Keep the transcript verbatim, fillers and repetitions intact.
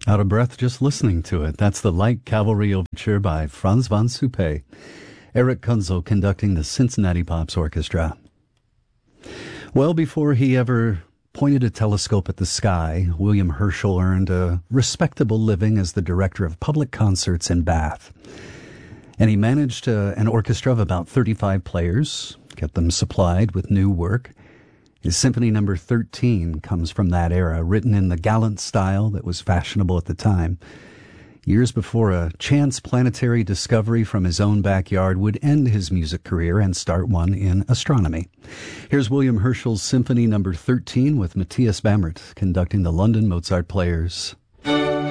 Out of breath just listening to it. That's the Light Cavalry Overture by Franz von Suppé. Eric Kunzel conducting the Cincinnati Pops Orchestra. Well, before he ever pointed a telescope at the sky, William Herschel earned a respectable living as the director of public concerts in Bath. And he managed uh, an orchestra of about thirty-five players, kept them supplied with new work. His Symphony Number thirteen comes from that era, written in the gallant style that was fashionable at the time. Years before a chance planetary discovery from his own backyard would end his music career and start one in astronomy. Here's William Herschel's Symphony Number thirteen with Matthias Bamert conducting the London Mozart Players.